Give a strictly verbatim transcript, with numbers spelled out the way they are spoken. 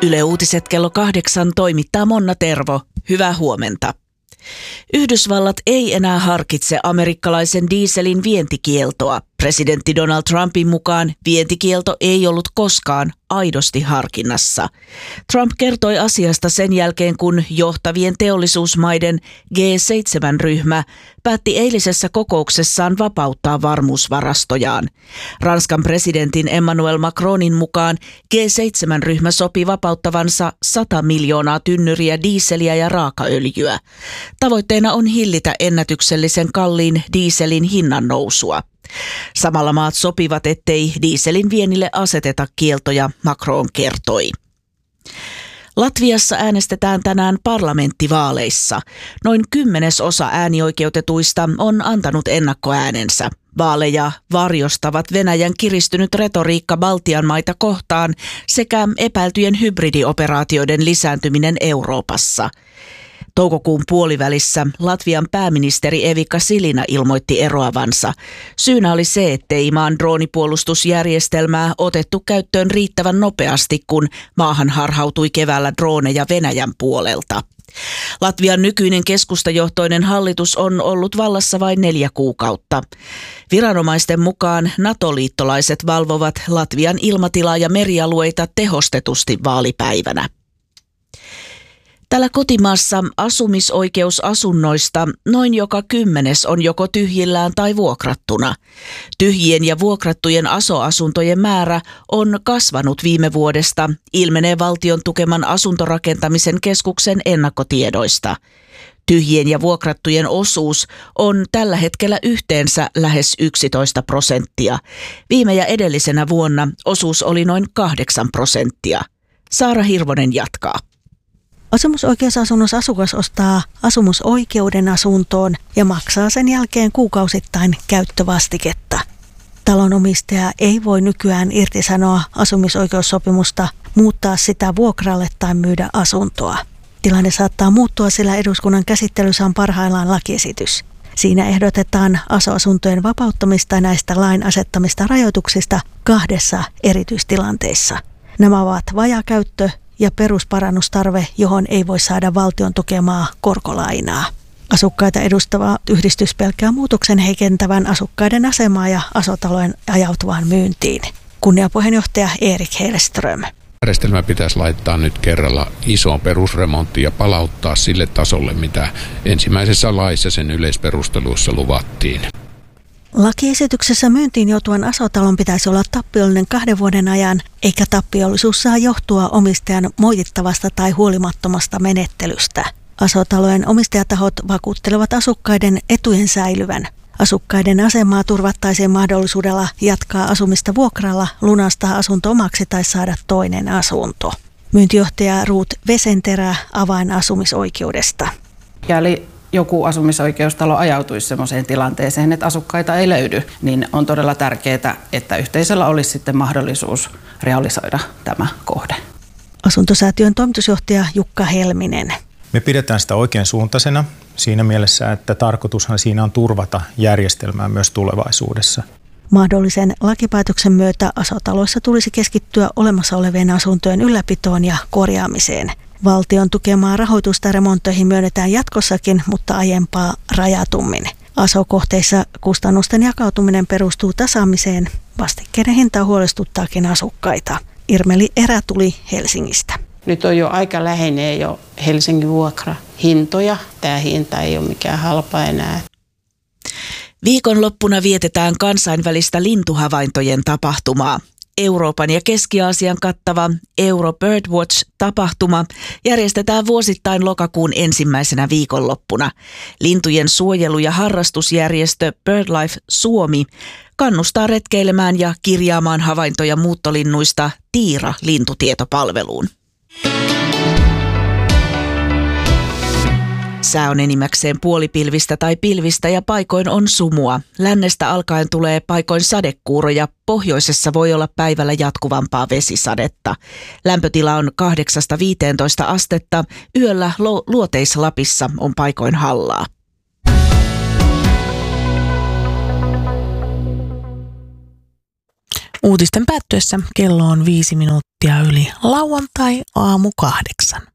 Yle Uutiset kello kahdeksan toimittaa Monna Tervo. Hyvää huomenta. Yhdysvallat ei enää harkitse amerikkalaisen dieselin vientikieltoa. Presidentti Donald Trumpin mukaan vientikielto ei ollut koskaan aidosti harkinnassa. Trump kertoi asiasta sen jälkeen, kun johtavien teollisuusmaiden G seitsemän -ryhmä päätti eilisessä kokouksessaan vapauttaa varmuusvarastojaan. Ranskan presidentin Emmanuel Macronin mukaan G seitsemän -ryhmä sopi vapauttavansa sata miljoonaa tynnyriä dieseliä ja raakaöljyä. Tavoitteena on hillitä ennätyksellisen kalliin dieselin hinnan nousua. Samalla maat sopivat, ettei dieselin viennille aseteta kieltoja, Macron kertoi. Latviassa äänestetään tänään parlamenttivaaleissa. Noin kymmenesosa äänioikeutetuista on antanut ennakkoäänensä. Vaaleja varjostavat Venäjän kiristynyt retoriikka Baltian maita kohtaan sekä epäiltyjen hybridioperaatioiden lisääntyminen Euroopassa. Toukokuun puolivälissä Latvian pääministeri Evika Silina ilmoitti eroavansa. Syynä oli se, ettei maan droonipuolustusjärjestelmää otettu käyttöön riittävän nopeasti, kun maahan harhautui keväällä drooneja Venäjän puolelta. Latvian nykyinen keskustajohtoinen hallitus on ollut vallassa vain neljä kuukautta. Viranomaisten mukaan NATO-liittolaiset valvovat Latvian ilmatilaa ja merialueita tehostetusti vaalipäivänä. Täällä kotimaassa asumisoikeusasunnoista noin joka kymmenes on joko tyhjillään tai vuokrattuna. Tyhjien ja vuokrattujen aso-asuntojen määrä on kasvanut viime vuodesta, ilmenee valtion tukeman asuntorakentamisen keskuksen ennakkotiedoista. Tyhjien ja vuokrattujen osuus on tällä hetkellä yhteensä lähes yksitoista prosenttia. Viime ja edellisenä vuonna osuus oli noin kahdeksan prosenttia. Saara Hirvonen jatkaa. Asumisoikeusasunnossa asukas ostaa asumusoikeuden asuntoon ja maksaa sen jälkeen kuukausittain käyttövastiketta. Talonomistaja ei voi nykyään irtisanoa asumisoikeussopimusta, muuttaa sitä vuokralle tai myydä asuntoa. Tilanne saattaa muuttua, sillä eduskunnan käsittelyssä on parhaillaan lakiesitys. Siinä ehdotetaan aso-asuntojen vapauttamista näistä lain asettamista rajoituksista kahdessa erityistilanteissa. Nämä ovat vajaakäyttö ja perusparannustarve, johon ei voi saada valtion tukemaa korkolainaa. Asukkaita edustava yhdistys pelkää muutoksen heikentävän asukkaiden asemaa ja asotalojen ajautuvaan myyntiin. Kunniapuheenjohtaja Erik Hellström. Järjestelmä pitäisi laittaa nyt kerralla isoon perusremonttiin ja palauttaa sille tasolle, mitä ensimmäisessä laissa sen yleisperusteluissa luvattiin. Lakiesityksessä myyntiin joutuvan asotalon pitäisi olla tappiollinen kahden vuoden ajan, eikä tappiollisuus saa johtua omistajan moitittavasta tai huolimattomasta menettelystä. Asotalojen omistajatahot vakuuttelevat asukkaiden etujen säilyvän. Asukkaiden asemaa turvattaisiin mahdollisuudella jatkaa asumista vuokralla, lunastaa asunto omaksi tai saada toinen asunto. Myyntijohtaja Ruut Vesenterä avainasumisoikeudesta. Eli joku asumisoikeustalo ajautuisi sellaiseen tilanteeseen, että asukkaita ei löydy, niin on todella tärkeää, että yhteisöllä olisi sitten mahdollisuus realisoida tämä kohde. Asuntosäätiön toimitusjohtaja Jukka Helminen. Me pidetään sitä oikein suuntaisena siinä mielessä, että tarkoitushan siinä on turvata järjestelmää myös tulevaisuudessa. Mahdollisen lakipäätöksen myötä asotaloissa tulisi keskittyä olemassa olevien asuntojen ylläpitoon ja korjaamiseen. Valtion tukemaa rahoitusta remontteihin myönnetään jatkossakin, mutta aiempaa rajatummin. Aso-kohteissa kustannusten jakautuminen perustuu tasaamiseen. Vastikkeiden hinta huolestuttaakin asukkaita. Irmeli Erä tuli Helsingistä. Nyt on jo aika lähenee jo Helsingin vuokrahintoja. Tämä hinta ei ole mikään halpa enää. Viikonloppuna vietetään kansainvälistä lintuhavaintojen tapahtumaa. Euroopan ja Keski-Aasian kattava Euro Birdwatch-tapahtuma järjestetään vuosittain lokakuun ensimmäisenä viikonloppuna. Lintujen suojelu- ja harrastusjärjestö BirdLife Suomi kannustaa retkeilemään ja kirjaamaan havaintoja muuttolinnuista Tiira-lintutietopalveluun. Sää on enimmäkseen puolipilvistä tai pilvistä ja paikoin on sumua. Lännestä alkaen tulee paikoin sadekuuroja. Pohjoisessa voi olla päivällä jatkuvampaa vesisadetta. Lämpötila on kahdeksasta viiteentoista astetta. Yöllä Luoteis-Lapissa on paikoin hallaa. Uutisten päättyessä kello on viisi minuuttia yli lauantai aamu kahdeksan.